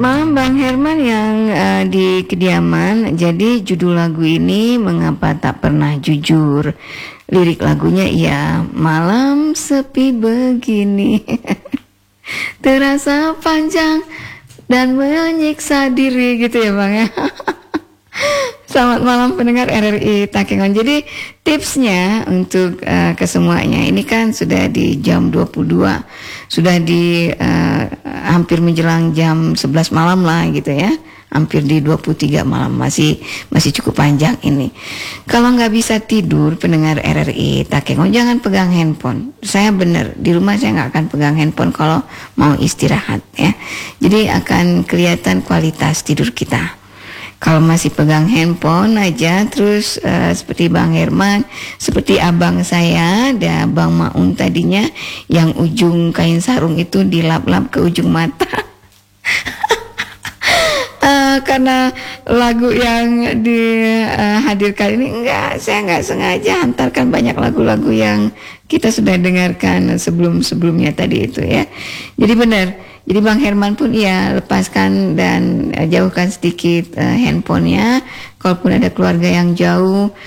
Malam Bang Herman yang di kediaman. Jadi judul lagu ini Mengapa Tak Pernah Jujur. Lirik lagunya ya, malam sepi begini terasa panjang dan menyiksa diri gitu ya Bang ya. Selamat malam pendengar RRI Takengon. Jadi tipsnya untuk kesemuanya, ini kan sudah di jam 22, sudah di hampir menjelang jam 11 malam lah gitu ya, hampir di 23 malam, masih cukup panjang ini. Kalau nggak bisa tidur pendengar RRI Takengon, jangan pegang handphone. Saya bener, di rumah saya nggak akan pegang handphone kalau mau istirahat ya. Jadi akan kelihatan kualitas tidur kita. Kalau masih pegang handphone aja terus seperti Bang Herman, seperti abang saya, ada Bang Maun tadinya yang ujung kain sarung itu dilap-lap ke ujung mata. Karena lagu yang dihadirkan ini saya nggak sengaja hantarkan banyak lagu-lagu yang kita sudah dengarkan sebelum-sebelumnya tadi itu ya. Jadi benar. Jadi Bang Herman pun ya lepaskan dan jauhkan sedikit handphonenya. Kalaupun ada keluarga yang jauh,